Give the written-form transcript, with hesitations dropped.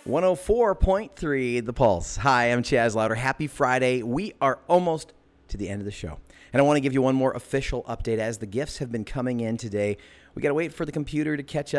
104.3 The Pulse. Hi, I'm Chaz Louder. Happy Friday. We are almost to the end of the show. And I want to give you one more official update as the gifts have been coming in today. We got to wait for the computer to catch up.